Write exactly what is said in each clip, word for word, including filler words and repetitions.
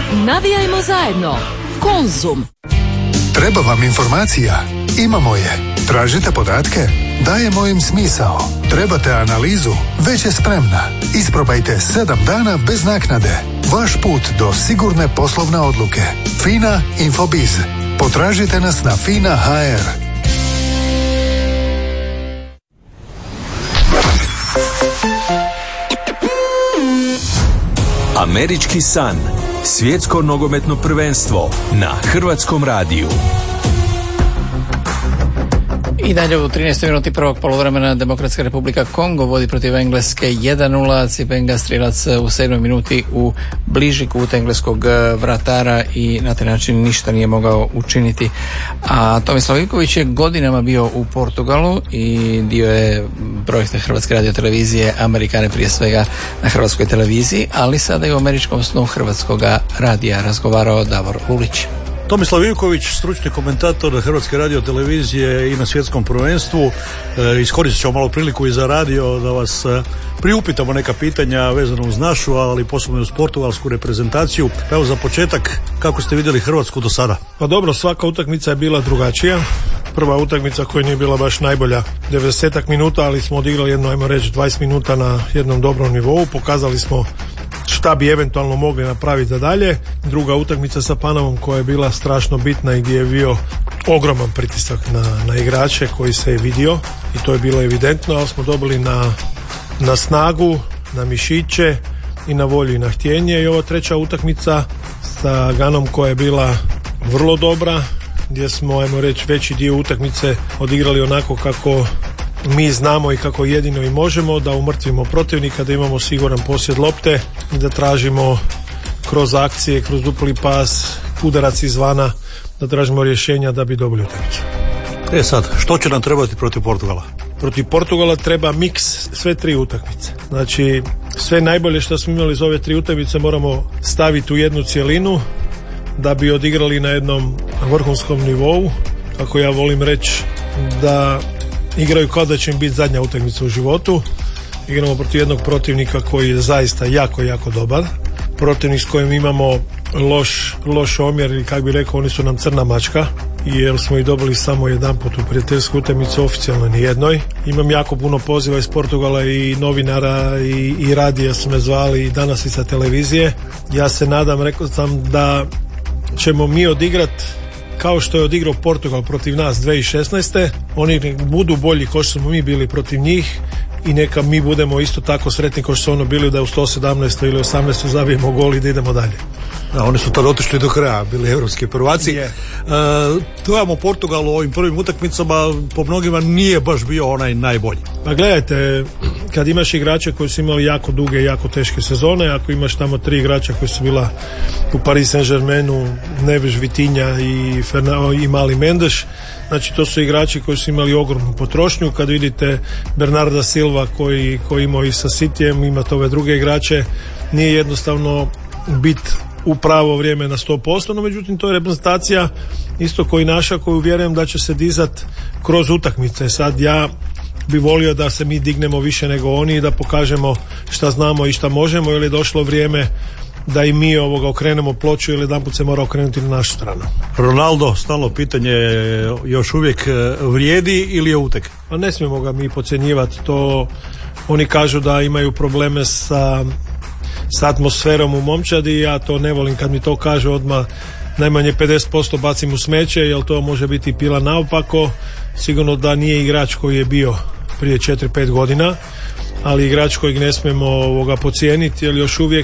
Navijajmo zajedno. Konzum. Treba vam informacija? Imamo je. Tražite podatke? Dajemo im smisao. Trebate analizu? Već je spremna. Isprobajte sedam dana bez naknade. Vaš put do sigurne poslovne odluke. FINA Infobiz. Potražite nas na FINA H R. Američki san. Svjetsko nogometno prvenstvo na Hrvatskom radiju. I dalje u trinaestoj minuti prvog poluvremena Demokratska Republika Kongo vodi protiv Engleske jedan nula. Cipenga strelac u sedmoj minuti u bliži kut engleskog vratara i na taj način ništa nije mogao učiniti. A Tomislav Ivković je godinama bio u Portugalu i dio je projekta Hrvatske radiotelevizije Amerikane, prije svega na Hrvatskoj televiziji, ali sada je u američkom snu Hrvatskog radija razgovarao Davor Lulić. Tomislav Ivković, stručni komentator Hrvatske radiotelevizije i na svjetskom prvenstvu. E, iskoristit ćemo malo priliku i za radio da vas e, priupitamo neka pitanja vezano uz našu, ali posebno uz portugalsku reprezentaciju. Evo za početak, kako ste vidjeli Hrvatsku do sada? Pa dobro, svaka utakmica je bila drugačija. Prva utakmica koja nije bila baš najbolja, devedeset minuta, ali smo odigrali jedno, ajmo reći, dvadeset minuta na jednom dobrom nivou. Pokazali smo šta bi eventualno mogli napraviti za dalje. Druga utakmica sa Panamom koja je bila strašno bitna i gdje je bio ogroman pritisak na, na igrače koji se je vidio i to je bilo evidentno, ali smo dobili na, na snagu, na mišiće i na volju i na htjenje. I ova treća utakmica sa Ganom koja je bila vrlo dobra, gdje smo, ajmo reći, veći dio utakmice odigrali onako kako mi znamo i kako jedino i možemo, da umrtvimo protivnika, da imamo siguran posjed lopte i da tražimo kroz akcije, kroz dupli pas, udarac izvana, da tražimo rješenja da bi dobili utakmicu. E sad, što će nam trebati protiv Portugala? Protiv Portugala treba miks sve tri utakmice. Znači, sve najbolje što smo imali iz ove tri utakmice moramo staviti u jednu cjelinu da bi odigrali na jednom vrhunskom nivou. Kako ja volim reći, da igraju kao da će im biti zadnja utakmica u životu. Igramo protiv jednog protivnika koji je zaista jako, jako dobar. Protivnik s kojim imamo loš, loš omjer, ili kako bi rekao, oni su nam crna mačka, jer smo ih dobili samo jedan put u prijateljsku utakmicu, oficijalno ni jednoj. Imam jako puno poziva iz Portugala i novinara i, i radija su me zvali i danas i sa televizije. Ja se nadam, rekao sam, da ćemo mi odigrati kao što je odigrao Portugal protiv nas dvije tisuće šesnaeste. Oni budu bolji kao što smo mi bili protiv njih i neka mi budemo isto tako sretni kao što su ono bili, da u sto sedamnaestoj ili osamnaestoj zabijemo gol i da idemo dalje. Da, oni su tad otišli do kraja, bili evropski prvaci. Yeah. E, Gledamo Portugal u ovim prvim utakmicama, po mnogima nije baš bio onaj najbolji. Pa gledajte, kad imaš igrače koji su imali jako duge i jako teške sezone, ako imaš tamo tri igrača koji su bila u Paris Saint-Germainu, Neves, Vitinha i, Fernando, i Mali Mendes, znači to su igrači koji su imali ogromnu potrošnju. Kad vidite Bernarda Silva koji, koji imao i sa Cityjem, imate ove druge igrače, nije jednostavno biti u pravo vrijeme na sto posto, no međutim to je reprezentacija isto koji naša, koju vjerujem da će se dizat kroz utakmice. Sad ja bi volio da se mi dignemo više nego oni i da pokažemo šta znamo i šta možemo, jer je došlo vrijeme da i mi ovoga okrenemo ploču, ili jedanput se mora okrenuti na našu stranu. Ronaldo, stalno pitanje, još uvijek vrijedi ili je utek? Pa ne smijemo ga mi podcjenjivati, to oni kažu da imaju probleme sa s atmosferom u momčadi, ja to ne volim kad mi to kaže, odmah najmanje pedeset posto bacim u smeće, jer to može biti pila naopako. Sigurno da nije igrač koji je bio prije četiri pet godina, ali igrač kojeg ne smijemo ovoga podcijeniti, jer još uvijek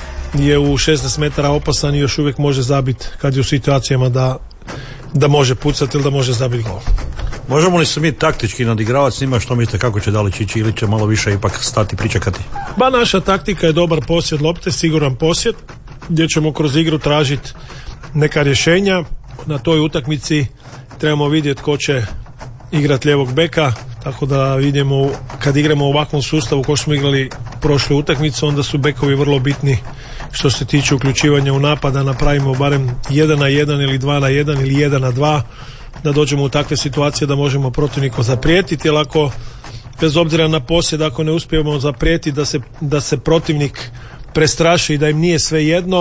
je u šesnaest metara opasan i još uvijek može zabiti kad je u situacijama da, da može pucati ili da može zabiti gol. Možemo li se mi taktički nadigravati s njima, što mislite kako će Dalić ići, ili će malo više ipak stati, pričekati? Ba, naša taktika je dobar posjed lopte, siguran posjed, gdje ćemo kroz igru tražiti neka rješenja. Na toj utakmici trebamo vidjeti ko će igrati lijevog beka, tako da vidimo kad igramo u ovakvom sustavu ko smo igrali prošlu utakmicu, onda su bekovi vrlo bitni što se tiče uključivanja u napada, napravimo barem jedan na jedan ili dva na jedan ili jedan na dva, da dođemo u takve situacije da možemo protivniku zaprijetiti, jer ako bez obzira na posjed, ako ne uspijemo zaprijetiti da se, da se protivnik prestraši i da im nije sve jedno,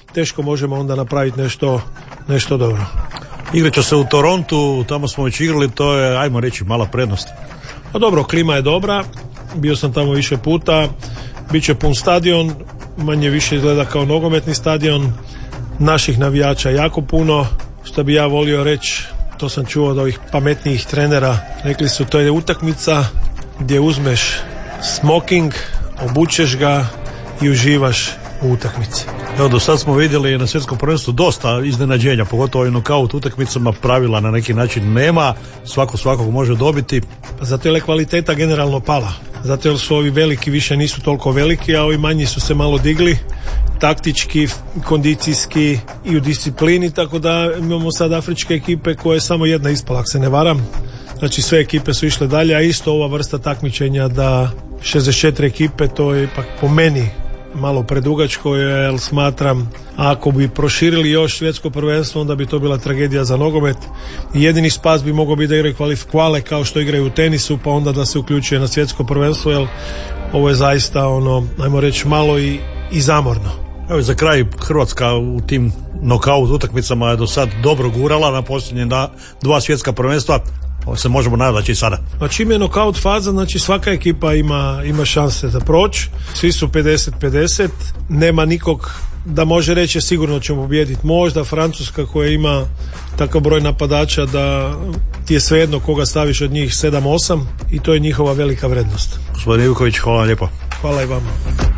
teško možemo onda napraviti nešto, nešto dobro. Igraće se u Torontu, tamo smo već igrali, to je, ajmo reći, mala prednost. Pa dobro, klima je dobra, bio sam tamo više puta, bit će pun stadion, manje više izgleda kao nogometni stadion, naših navijača jako puno, što bi ja volio reći, to sam čuo od ovih pametnijih trenera, rekli su to je utakmica gdje uzmeš smoking, obučeš ga i uživaš u utakmici. Evo, do sad smo vidjeli na svjetskom prvenstvu dosta iznenađenja, pogotovo i nokaut utakmicama, pravila na neki način nema, svako svakog može dobiti. Pa zato je kvaliteta generalno pala, zato jer su ovi veliki više nisu toliko veliki, a ovi manji su se malo digli, taktički, kondicijski i u disciplini, tako da imamo sad afričke ekipe koje je samo jedna ispala, ako se ne varam. Znači sve ekipe su išle dalje, a isto ova vrsta takmičenja da šezdeset četiri ekipe, to je ipak po meni malo predugačko, jer smatram ako bi proširili još svjetsko prvenstvo, onda bi to bila tragedija za nogomet. Jedini spas bi mogao biti da igraju kvalifikale kao što igraju u tenisu, pa onda da se uključuje na svjetsko prvenstvo, jer ovo je zaista ono, ajmo reći, malo i, i zamorno. Evo, za kraj, Hrvatska u tim nokaut utakmicama je do sad dobro gurala na posljednje da, dva svjetska prvenstva. Se možemo nadati i sada. A čim je nokaut faza, znači svaka ekipa ima, ima šanse za proći, svi su pedeset pedeset, nema nikog da može reći sigurno ćemo pobijediti. Možda Francuska koja ima takav broj napadača da ti je svejedno koga staviš od njih sedam osam i to je njihova velika vrednost. Gospodin Ivković, hvala vam lijepo. Hvala i vama.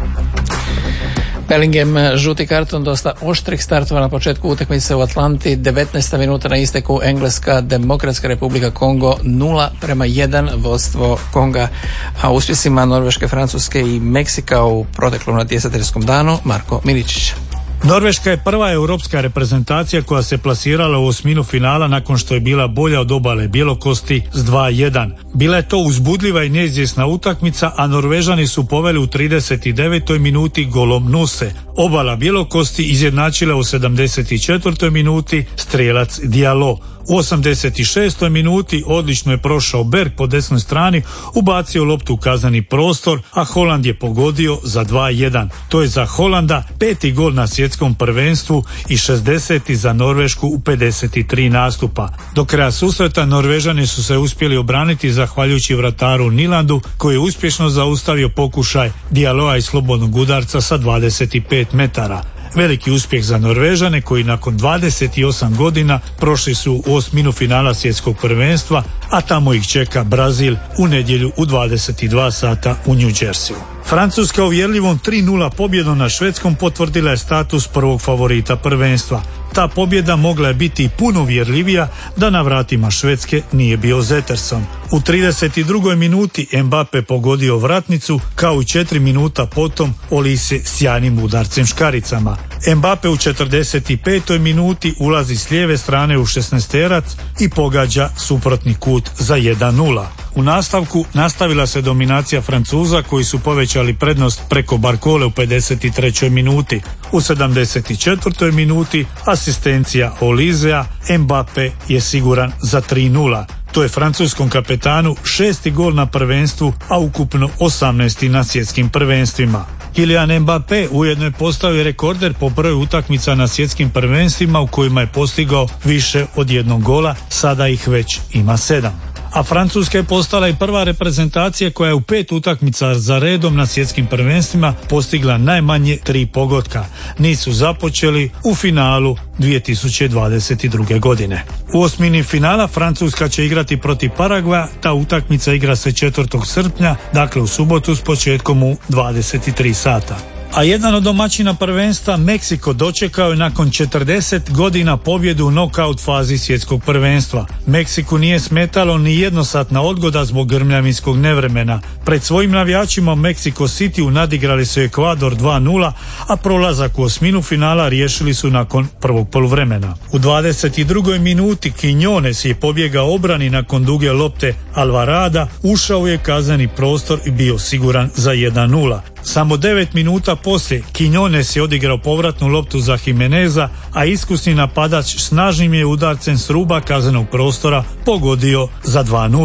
Bellingham, žuti karton, dosta oštrih startova na početku utakmice u Atlanti, devetnaesta minuta na isteku, Engleska Demokratska Republika Kongo nula prema jedan vodstvo Konga, a uspjesima Norveške, Francuske i Meksika u proteklom natjecateljskom danu Marko Miličić. Norveška je prva europska reprezentacija koja se plasirala u osminu finala nakon što je bila bolja od obale Bjelokosti s dva jedan. Bila je to uzbudljiva i neizvjesna utakmica, a Norvežani su poveli u trideset devetoj minuti golom Nuse. Obala Bjelokosti izjednačila u sedamdeset četvrtoj minuti strijelac Diallo. U osamdeset šestoj minuti odlično je prošao Berg po desnoj strani, ubacio loptu u kazneni prostor, a Holand je pogodio za dva jedan. To je za Holanda peti gol na svjetskom prvenstvu i šezdeseti za Norvešku u pedeset tri nastupa. Do kraja susreta Norvežani su se uspjeli obraniti zahvaljujući vrataru Nilandu, koji je uspješno zaustavio pokušaj Dialloa i slobodnog udarca sa dvadeset pet metara. Veliki uspjeh za Norvežane koji nakon dvadeset osam godina prošli su u osminu finala svjetskog prvenstva, a tamo ih čeka Brazil u nedjelju u dvadeset dva sata u New Jerseyu. Francuska uvjerljivom tri nula pobjedom na Švedskom potvrdila je status prvog favorita prvenstva. Ta pobjeda mogla je biti puno uvjerljivija da na vratima Švedske nije bio Zetterson. U trideset drugoj minuti Mbappe pogodio vratnicu, kao i četiri minuta potom Olise sjajnim udarcem škaricama. Mbappe u četrdeset petoj minuti ulazi s lijeve strane u šesnaesterac i pogađa suprotni kut za jedan nula. U nastavku nastavila se dominacija Francuza koji su povećali prednost preko Barkole u pedeset trećoj minuti. U sedamdeset četvrtoj minuti asistencija Olisea, Mbappe je siguran za tri nula. To je francuskom kapetanu šesti gol na prvenstvu, a ukupno osamnaesti na svjetskim prvenstvima. Kylian Mbappé ujedno je postao rekorder po broju utakmica na svjetskim prvenstvima u kojima je postigao više od jednog gola, sada ih već ima sedam. A Francuska je postala i prva reprezentacija koja je u pet utakmica za redom na svjetskim prvenstvima postigla najmanje tri pogotka. Nisu započeli u finalu dvije tisuće dvadeset druge. godine. U osmini finala Francuska će igrati protiv Paragvaja, ta utakmica igra se četvrtog srpnja, dakle u subotu s početkom u dvadeset tri sata. A jedan od domaćina prvenstva, Meksiko, dočekao je nakon četrdeset godina pobjedu u nokaut fazi svjetskog prvenstva. Meksiku nije smetalo ni jednosatna odgoda zbog grmljavinskog nevremena. Pred svojim navijačima Meksiko City nadigrali su Ekvador dva nula, a prolazak u osminu finala riješili su nakon prvog poluvremena. U dvadeset drugoj minuti Quiñones je pobjegao obrani nakon duge lopte Alvarada, ušao je kazneni prostor i bio siguran za jedan nula. Samo devet minuta poslije Quiñones je odigrao povratnu loptu za Jimeneza, a iskusni napadač snažnim je udarcem s ruba kaznenog prostora pogodio za dva nula.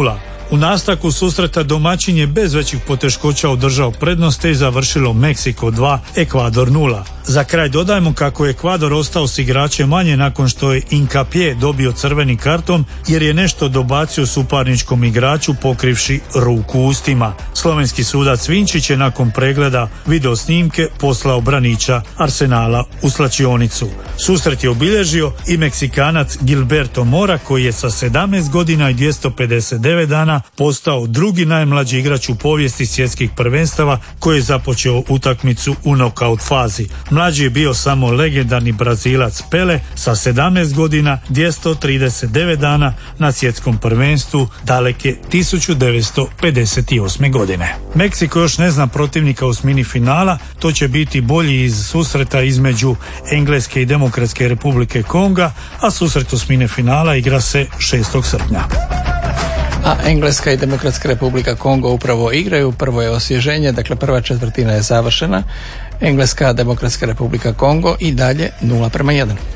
U nastavku susreta domaćin je bez većih poteškoća održao prednost te je završilo Meksiko dva, Ekvador nula. Za kraj dodajmo kako je Ekvador ostao s igračem manje nakon što je Inkapje dobio crveni karton jer je nešto dobacio suparničkom igraču pokrivši ruku ustima. Slovenski sudac Vinčić je nakon pregleda video snimke poslao braniča Arsenala u slačionicu. Susret je obilježio i Meksikanac Gilberto Mora koji je sa sedamnaest godina i dvjesto pedeset devet dana postao drugi najmlađi igrač u povijesti svjetskih prvenstava koji je započeo utakmicu u nokaut fazi. Mlađi je bio samo legendarni Brazilac Pele sa sedamnaest godina, dvjesto trideset devet dana na svjetskom prvenstvu daleke tisuću devetsto pedeset osme. godine. Meksiko još ne zna protivnika u osmini finala, to će biti bolji iz susreta između Engleske i Demokratske Republike Konga, a susret osmine finala igra se šestog srpnja. A Engleska i Demokratska Republika Kongo upravo igraju, prvo je osvježenje, dakle prva četvrtina je završena. Engleska, Demokratska Republika Kongo i dalje nula prema jedan.